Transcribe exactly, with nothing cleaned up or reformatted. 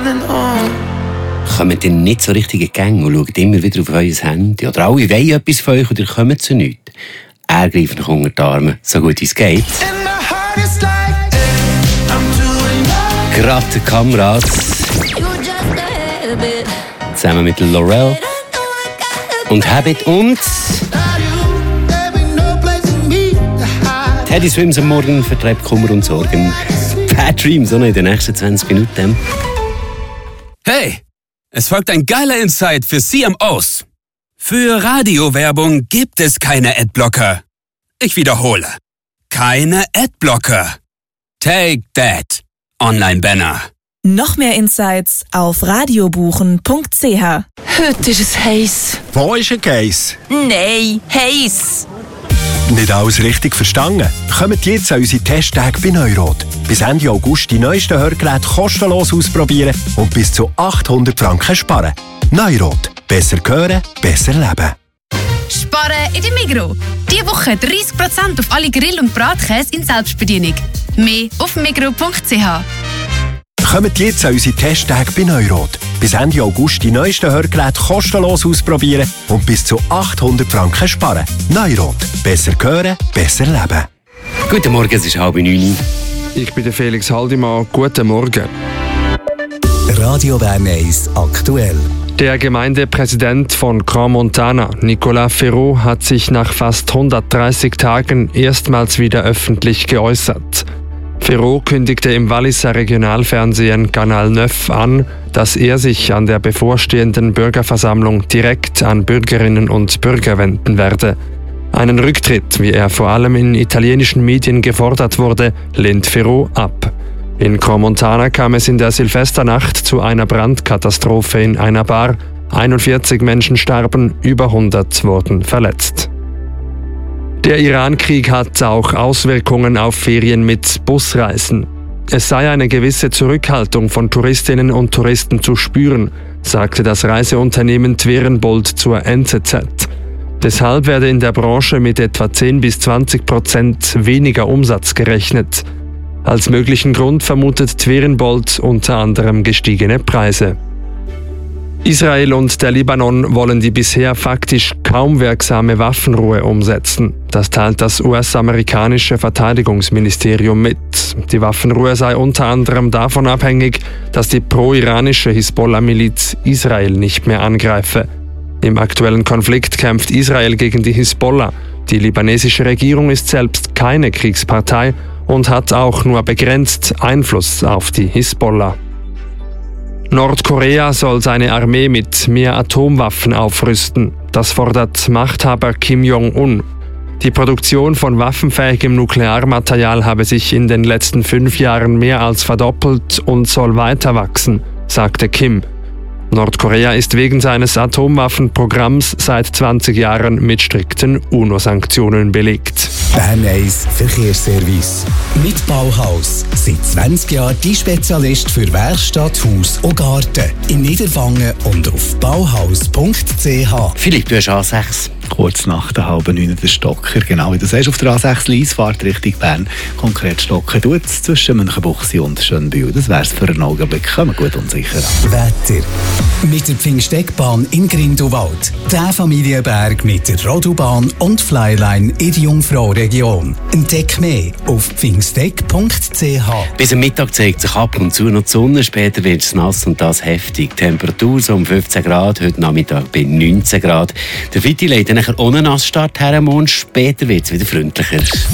Kommt ihr nicht so richtig in die Gänge und schaut immer wieder auf euer Handy? Oder alle wollen etwas von euch und ihr kommt zu nichts? Er greift noch unter die Arme, so gut wie es geht. Gerade Kameras. Zusammen mit Laurel und Habit und Teddy Swims am Morgen vertreibt Kummer und Sorgen. Bad Dreams, so noch in den nächsten zwanzig Minuten. Hey, es folgt ein geiler Insight für C M Os. Für Radiowerbung gibt es keine Adblocker. Ich wiederhole. Keine Adblocker. Take that, Online-Banner. Noch mehr Insights auf radiobuchen punkt c h. Heute ist es heiß. Wo ist ein Geiss? Nein, heiß. Nicht alles richtig verstanden? Kommt jetzt an unsere Testtage bei Neurot. Bis Ende August die neuesten Hörgeräte kostenlos ausprobieren und bis zu achthundert Franken sparen. Neurot. Besser hören, besser leben. Sparen in der Migros. Diese Woche dreißig Prozent auf alle Grill- und Bratkäse in Selbstbedienung. Mehr auf migros punkt c h. Kommt jetzt an unsere Testtage bei Neurot. Bis Ende August die neuesten Hörgeräte kostenlos ausprobieren und bis zu achthundert Franken sparen. Neurot. Besser hören, besser leben. Guten Morgen, es ist halb neun. Ich bin der Felix Haldimann. Guten Morgen. Radio Bern eins aktuell. Der Gemeindepräsident von Crans-Montana, Nicolas Ferraud, hat sich nach fast hundertdreißig Tagen erstmals wieder öffentlich geäußert. Ferraud kündigte im Walliser Regionalfernsehen Kanal neun an, dass er sich an der bevorstehenden Bürgerversammlung direkt an Bürgerinnen und Bürger wenden werde. Einen Rücktritt, wie er vor allem in italienischen Medien gefordert wurde, lehnt Ferraud ab. In Crans-Montana kam es in der Silvesternacht zu einer Brandkatastrophe in einer Bar. einundvierzig Menschen starben, über hundert wurden verletzt. Der Iran-Krieg hat auch Auswirkungen auf Ferien mit Busreisen. Es sei eine gewisse Zurückhaltung von Touristinnen und Touristen zu spüren, sagte das Reiseunternehmen Twerenbold zur N Z Z. Deshalb werde in der Branche mit etwa zehn bis zwanzig Prozent weniger Umsatz gerechnet. Als möglichen Grund vermutet Twerenbold unter anderem gestiegene Preise. Israel und der Libanon wollen die bisher faktisch kaum wirksame Waffenruhe umsetzen. Das teilt das U S-amerikanische Verteidigungsministerium mit. Die Waffenruhe sei unter anderem davon abhängig, dass die pro-iranische Hisbollah-Miliz Israel nicht mehr angreife. Im aktuellen Konflikt kämpft Israel gegen die Hisbollah. Die libanesische Regierung ist selbst keine Kriegspartei und hat auch nur begrenzt Einfluss auf die Hisbollah. Nordkorea soll seine Armee mit mehr Atomwaffen aufrüsten. Das fordert Machthaber Kim Jong-un. Die Produktion von waffenfähigem Nuklearmaterial habe sich in den letzten fünf Jahren mehr als verdoppelt und soll weiter wachsen, sagte Kim. Nordkorea ist wegen seines Atomwaffenprogramms seit zwanzig Jahren mit strikten UNO-Sanktionen belegt. Bern eins Verkehrsservice. Mit Bauhaus. Seit zwanzig Jahren die Spezialist für Werkstatt, Haus und Garten. In Niederwangen und auf bauhaus punkt c h. Philipp, du hast A sechs. Kurz nach der halben neun der Stocker. Genau wie du sagst, auf der A sechs Liesfahrt Richtung Bern. Konkret Stocker tut es zwischen Münchenbuchsee und Schönbühl. Das wäre es für einen Augenblick. Kommen gut und sicher an. Wetter. Mit der Pfingsteckbahn in Grindelwald. Der Familienberg mit der Rodobahn und Flyline in der Jungfrau-Region. Entdeck mehr auf pfingsteck punkt c h. Bis am Mittag zeigt sich ab und zu noch die Sonne. Später wird es nass und das heftig. Die Temperatur so um fünfzehn Grad, heute Nachmittag bei neunzehn Grad. Der Viti legt dann nachher ohne Nassstart her. Morgen später wird es wieder freundlicher.